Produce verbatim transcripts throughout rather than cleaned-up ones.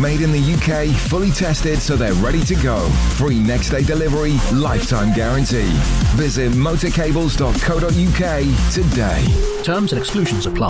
Made in the U K, fully tested so they're ready to go. Free next day delivery, lifetime guarantee. Visit motorcables dot co dot uk today. Terms and exclusions apply.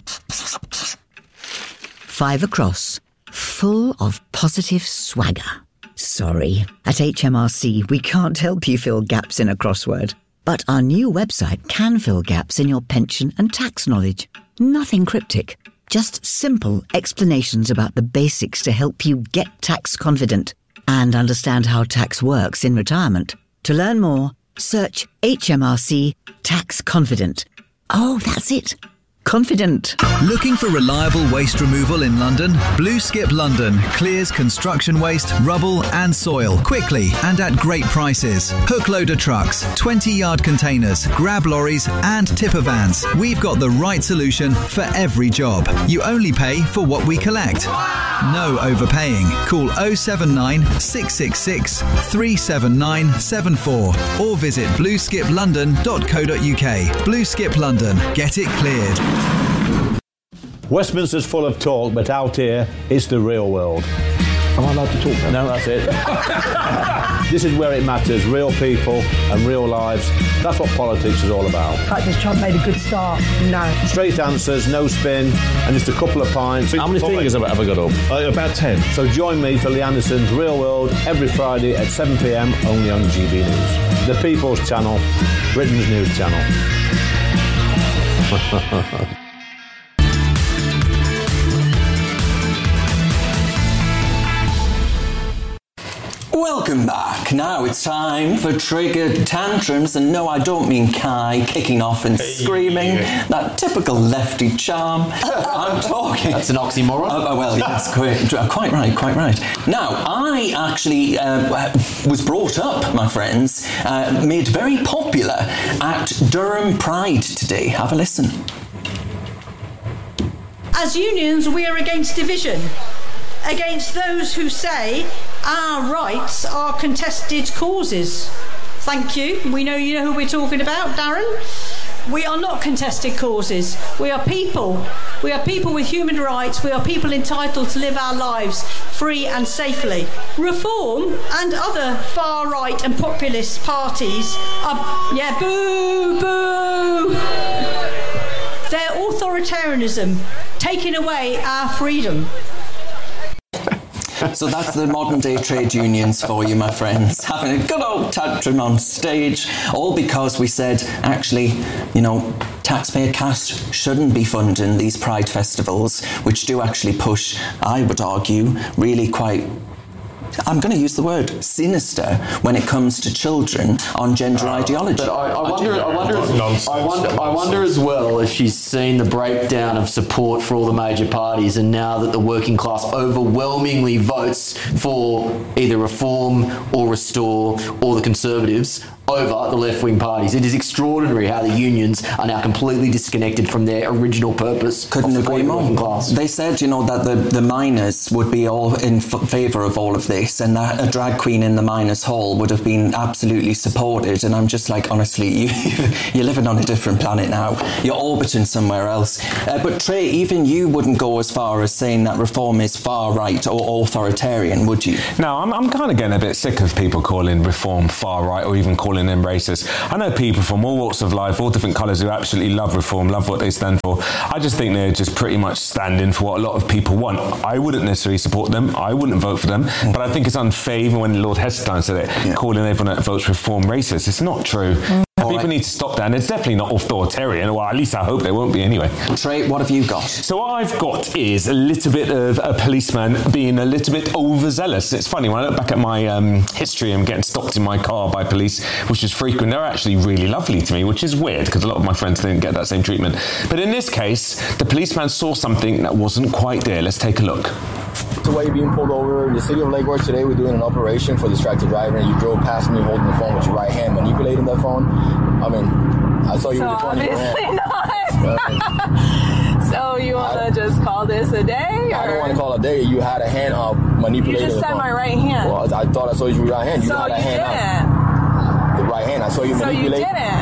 Five across, full of positive swagger. Sorry, at H M R C we can't help you fill gaps in a crossword. But our new website can fill gaps in your pension and tax knowledge. Nothing cryptic, just simple explanations about the basics to help you get tax confident and understand how tax works in retirement. To learn more, search H M R C Tax Confident. Oh, that's it. Confident. Looking for reliable waste removal in London? Blue Skip London clears construction waste, rubble and soil quickly and at great prices. Hook loader trucks, twenty yard containers, grab lorries and tipper vans. We've got the right solution for every job. You only pay for what we collect. No overpaying. Call oh seven nine, six six six, three seven nine seven four or visit blue skip london dot co dot uk. Blue Skip London. Get it cleared. Westminster's full of talk, but out here, it's the real world. Am I allowed to talk now? No, that's it. This is where it matters, real people and real lives. That's what politics is all about. In fact, has Trump made a good start? No. Straight answers, no spin, and just a couple of pints. How many fingers have I ever got up? Uh, about ten. So join me for Lee Anderson's Real World every Friday at seven p m only on G B News. The People's Channel, Britain's news channel. Welcome back. Now it's time for Triggered Tantrums, and no, I don't mean Kai kicking off and screaming, that typical lefty charm. I'm talking... That's an oxymoron. Uh, well, yes, quite, quite right, quite right. Now, I actually uh, was brought up, my friends, uh, made very popular at Durham Pride today. Have a listen. As unions, we are against division, against those who say our rights are contested causes. Thank you. We know you know who we're talking about, Darren. We are not contested causes. We are people. We are people with human rights. We are people entitled to live our lives free and safely. Reform and other far-right and populist parties are... Yeah, boo, boo! Their authoritarianism, taking away our freedom. So that's the modern day trade unions for you, my friends, having a good old tantrum on stage, all because we said, actually, you know, taxpayer cash shouldn't be funding these pride festivals, which do actually push, I would argue, really quite... I'm going to use the word sinister when it comes to children on gender uh, ideology. But I, I wonder, I wonder, if, I wonder, I wonder as well if she's seen the breakdown of support for all the major parties, and now that the working class overwhelmingly votes for either Reform or Restore or the Conservatives over the left-wing parties. It is extraordinary how the unions are now completely disconnected from their original purpose. Couldn't agree more. Class. They said, you know, that the, the miners would be all in f- favour of all of this, and that a drag queen in the miners' hall would have been absolutely supported. And I'm just like, honestly, you, you're living on a different planet now. You're orbiting somewhere else. Uh, but Trey, even you wouldn't go as far as saying that Reform is far-right or authoritarian, would you? No, I'm, I'm kind of getting a bit sick of people calling Reform far-right or even calling them racist. I know people from all walks of life, all different colours, who absolutely love Reform, love what they stand for. I just think they're just pretty much standing for what a lot of people want. I wouldn't necessarily support them. I wouldn't vote for them. Mm. But I think it's unfair, even when Lord Heseltine said it, yeah. calling everyone that votes Reform racist. It's not true. Mm. People right. need to stop that, and it's definitely not authoritarian, or at least I hope they won't be anyway. Trey, what have you got? So what I've got is a little bit of a policeman being a little bit overzealous. It's funny, when I look back at my um, history and getting stopped in my car by police, which is frequent, they're actually really lovely to me, which is weird, because a lot of my friends didn't get that same treatment. But in this case, the policeman saw something that wasn't quite there. Let's take a look. The way you're being pulled over, the city of Lake Worth today, we're doing an operation for distracted driver, and you drove past me holding the phone with your right hand, manipulating that phone. I mean, I saw you so with the phone in your hand. Obviously not. So you want to just call this a day? Or? I don't want to call it a day. You had a hand up manipulating. You just said my right hand. Well, I thought I saw you with your right hand. You so had a you hand didn't. up. The right hand. I saw you so manipulate. So you didn't.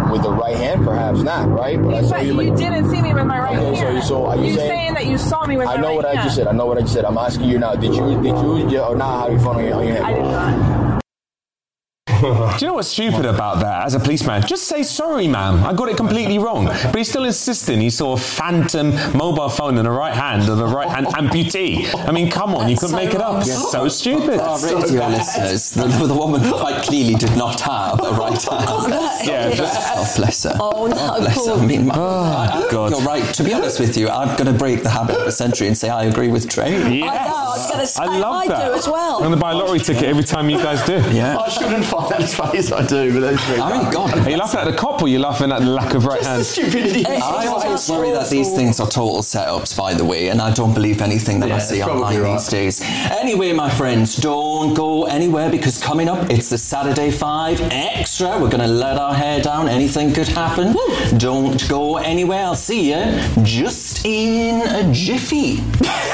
with the right hand, perhaps not, right? But I saw But you. you didn't see me with my right Okay, hand. so, so are you You're saying, saying that you saw me with my I know right what hand. I just said. I know what I just said. I'm asking you now. Did you, did you, yeah, or not have your phone on your, on your hand? I did not. Do you know what's stupid about that as a policeman? Just say sorry, ma'am. I got it completely wrong. But he's still insisting he saw a phantom mobile phone in a right hand of a right hand amputee. I mean, come on, you couldn't make it up. It's so stupid. For our radio listeners, the, the woman quite clearly did not have a right hand. Oh, no. Yeah, Oh, bless her. Oh, no, Oh, bless her. poor- I mean, my, Oh, I, I, God. you're right. To be honest with you, I'm going to break the habit of the century and say I agree with Trey. Yes. I know, I was going to say, I love I that. do as well. I'm going to buy a lottery ticket every time you guys do. Yeah. I shouldn't find that as funny as I do, but that's very I mean, God. Are you laughing at the cop or are you laughing at the lack of right hand? stupidity. I always worry that these things are total setups, by the way, and I don't believe anything that Yeah, I see it's probably online right. these days. Anyway, my friends, don't go anywhere because coming up, it's the Saturday Five Extra. We're going to let our hair down. Anything could happen. Don't go anywhere. I'll see you just in a jiffy.